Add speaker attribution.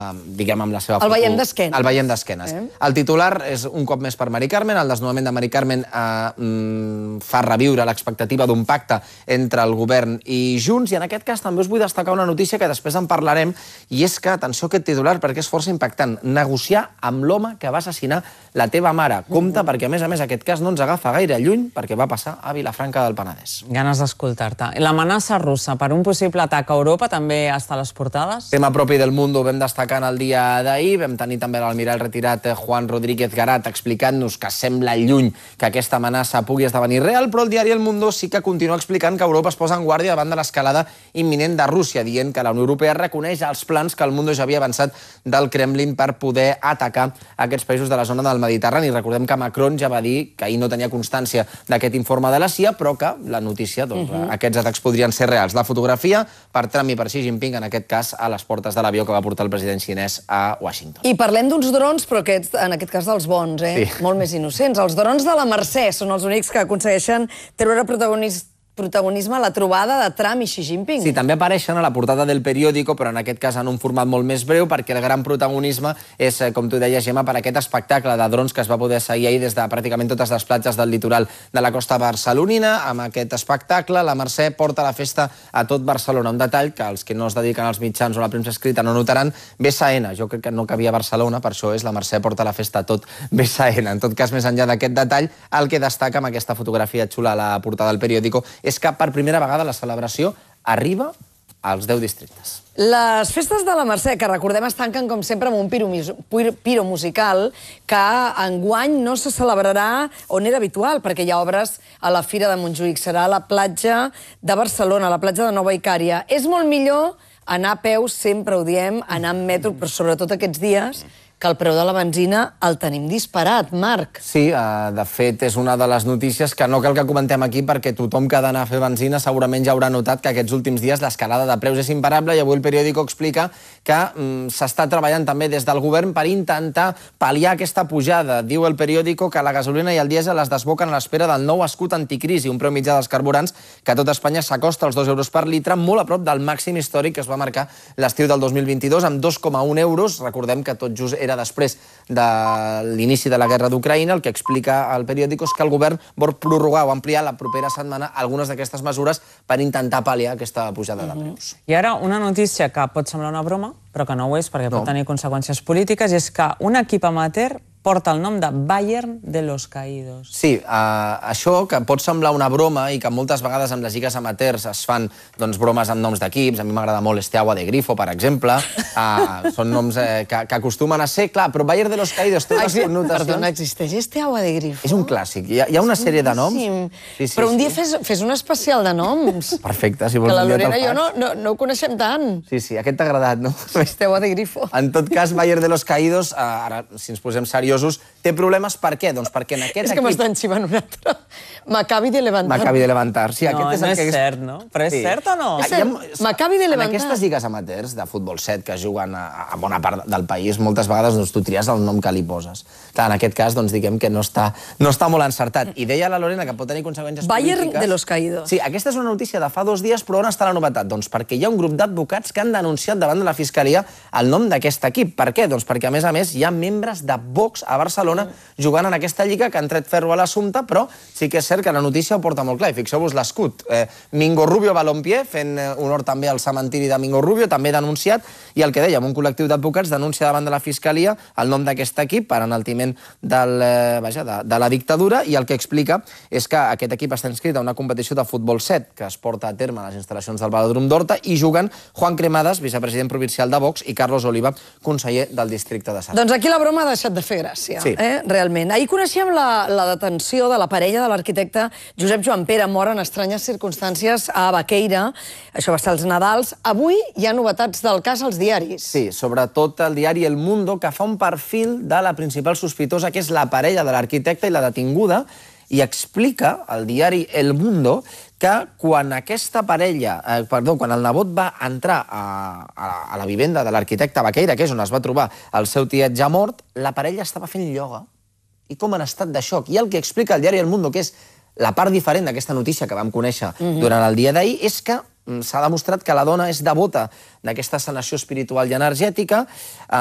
Speaker 1: diguem, amb la seva foto.
Speaker 2: El veiem d'esquenes.
Speaker 1: El veiem d'esquenes. El titular és un cop més per Mari Carmen. El desnonament de Mari Carmen fa reviure l'expectativa d'un pacte entre el govern i Junts, i en aquest cas també us vull destacar una notícia que després en parlarem, i és que, atenció a aquest titular, perquè és força impactant, negociar amb l'home que va assassinar la teva mare. Compte, perquè a més aquest cas no ens agafa gaire lluny, perquè va passar a Vilafranca del Penedès.
Speaker 3: Ganes d'escoltar-te. L'amenaça russa per un possible atac a Europa també està a les portades?
Speaker 1: Tema propi del Mundo, vam destacar en el dia d'ahir, vam tenir també l'almirall retirat Juan Rodríguez Garat explicant-nos que sembla lluny que aquesta amenaça pugui esdevenir real, però el diari El Mundo sí que continua explicant que Europa es posa en guàrdia davant de l'escalada imminent de Rússia, dient que la Unió Europea reconeix els plans que el Mundo ja havia avançat del Kremlin per poder atacar aquests països de la zona del Mediterrani. Recordem que Macron ja va dir que ahir no tenia constància d'aquest informe de la CIA, però que la notícia, aquests atacs podrien ser reals. La fotografia per Trump i per Xi Jinping, en aquest cas, a les portes de l'avió que va portar el president xinès a Washington.
Speaker 2: I parlem d'uns drons, però en aquest cas dels bons, molt més innocents. Els drons de la Mercè són els únics que aconsegueixen treure protagonisme a la trobada de Trump i Xi Jinping.
Speaker 1: Sí, també apareixen a la portada del periòdico, però en aquest cas en un format molt més breu, perquè el gran protagonisme és, com tu deies, Gemma, per aquest espectacle de drons que es va poder seguir ahir des de pràcticament totes les platges del litoral de la costa barcelonina. Amb aquest espectacle, la Mercè porta la festa a tot Barcelona. Un detall que els que no es dediquen als mitjans o a la premsa escrita no notaran, BSN. Jo crec que no cabia a Barcelona, per això és la Mercè porta la festa a tot BSN. En tot cas, més enllà d'aquest detall, el que destaca amb aquesta fotografia xula a la portada del periòdico és que per primera vegada la celebració arriba als 10 districtes.
Speaker 2: Les festes de la Mercè, que recordem es tanquen com sempre amb un piro musical, que enguany no se celebrarà on era habitual, perquè hi ha obres a la Fira de Montjuïc. Serà a la platja de Barcelona, a la platja de Nova Icària. És molt millor anar a peu, sempre ho diem, anar amb metro, però sobretot aquests dies, que el preu de la benzina el tenim disparat, Marc.
Speaker 1: Sí, de fet, és una de les notícies que no cal que comentem aquí, perquè tothom que ha d'anar a fer benzina segurament ja haurà notat que aquests últims dies l'escalada de preus és imparable, i avui el periòdico explica que s'està treballant també des del govern per intentar pal·liar aquesta pujada. Diu el periòdico que la gasolina i el dièsel es desboquen a l'espera del nou escut anticrisi, un preu mitjà dels carburants que a tot Espanya s'acosta als 2 euros per litre, molt a prop del màxim històric que es va marcar l'estiu del 2022, amb 2,1 euros. Recordem que tot just era després de l'inici de la guerra d'Ucraïna. El que explica el periòdico és que el govern vol prorrogar o ampliar la propera setmana algunes d'aquestes mesures per intentar pal·liar aquesta pujada de preus.
Speaker 3: I ara una notícia que pot semblar una broma, però que no ho és perquè pot tenir conseqüències polítiques, i és que un equip amateur porta el nom de Bayern de los Caídos.
Speaker 1: Sí, això que pot semblar una broma i que moltes vegades amb les lligues amateurs es fan bromes amb noms d'equips. A mi m'agrada molt Steaua de Grifo, per exemple. Són noms que acostumen a ser, clar, però Bayern de los Caídos té unes connotacions...
Speaker 2: Perdona, existeix Steaua de Grifo?
Speaker 1: És un clàssic. Hi ha una sèrie de noms.
Speaker 2: Però un dia fes un especial de noms.
Speaker 1: Perfecte, si vols.
Speaker 2: Que la Lorena i jo no ho coneixem tant.
Speaker 1: Sí, aquest t'ha agradat, no?
Speaker 2: Steaua de Grifo.
Speaker 1: En tot cas, Bayern de los Caídos, ara, si ens posem seriosos, té problemes. Per què? Doncs perquè en aquest equip...
Speaker 2: És que m'estan xivant un altre. Maccabi de Levantar.
Speaker 1: Maccabi de Levantar.
Speaker 3: No, no és cert, no? Però és cert o no?
Speaker 2: Maccabi de Levantar.
Speaker 1: En aquestes lligues amateurs de futbol 7 que juguen a bona part del país, moltes vegades tu tries el nom que li poses. Clar, en aquest cas, diguem que no està molt encertat. I deia la Lorena que pot tenir conseqüències polítiques...
Speaker 2: Bayern de los Caídos.
Speaker 1: Sí, aquesta és una notícia de fa 2 dies, però on està la novetat? Doncs perquè hi ha un grup d'advocats que han denunciat davant de la Fiscalia el nom d'aquest equip. Per què? Doncs perquè, a més, hi ha membres de Vox a Barcelona jugant en aquesta lliga que han tret ferro a l'assumpte, però sí que és cert que la notícia ho porta molt clar. I fixeu-vos l'escut. Mingo Rubio Balompié, fent honor també al cementiri de Mingo Rubio, també denunciat, i el que dèiem, un col·lectiu d'advocats denuncia davant de la Fiscalia el nom d'aquest equip per enaltiment de la dictadura, i el que explica és que aquest equip està inscrit a una competició de futbol 7 que es porta a terme a les instal·lacions del Velòdrom d'Horta, i juguen Juan Cremades, vicepresident provincial de Vox, i Carlos Oliva, conseller del districte de Sants.
Speaker 2: Doncs aquí la broma ha deixat de fer gràcia, realment. Ahir coneixíem la detenció de la parella de l'arquitecte Josep Joan Pere, mort en estranyes circumstàncies a Baqueira. Això va ser als Nadals. Avui hi ha novetats del cas als diaris.
Speaker 1: Sí, sobretot el diari El Mundo, que fa un perfil de la principal sospitosa, que és la parella de l'arquitecte i la detinguda, i explica al diari El Mundo que quan aquesta parella, quan el nebot va entrar a la vivenda de l'arquitecte Baqueira, que és on es va trobar el seu tiet ja mort, la parella estava fent ioga i com en estat de xoc. I el que explica el diari El Mundo, que és la part diferent d'aquesta notícia que vam conèixer durant el dia d'ahir, és que s'ha demostrat que la dona és devota d'aquesta sanació espiritual i energètica.